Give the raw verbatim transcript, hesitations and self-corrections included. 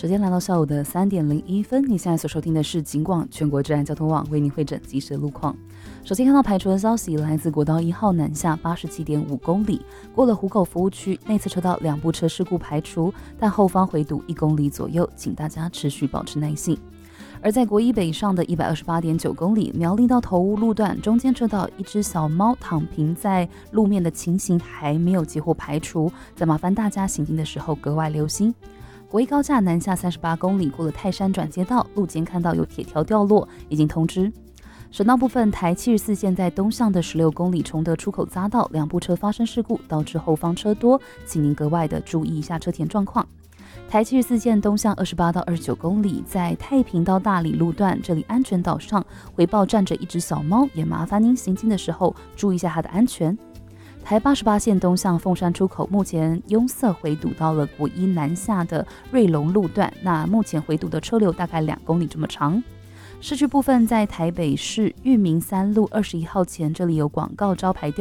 时间来到下午的三点零一分，你现在所收听的是警广全国治安交通网为您会诊即时的路况。首先看到排除的消息，来自国道一号南下八十七点五公里，过了湖口服务区，内侧车道两部车事故排除，但后方回堵一公里左右，请大家持续保持耐性。而在国一北上的一百二十八点九公里，苗栗到头屋路段中间车道一只小猫躺平在路面的情形还没有截获排除，再麻烦大家行进的时候格外留心。国一高架南下三十八公里，过了泰山转接道，路肩看到有铁条掉落，已经通知。省道部分，台七十四线在东向的十六公里崇德出口匝道，两部车发生事故，导致后方车多，请您格外的注意一下车田状况。台七十四线东向二十八到二十九公里，在太平到大理路段，这里安全岛上回报站着一只小猫，也麻烦您行进的时候注意一下它的安全。台八十八线东向凤山出口，目前拥塞回堵到了国一南下的瑞隆路段，那目前回堵的车流大概两公里这么长。市区部分，在台北市裕民三路二十一号前，这里有广告招牌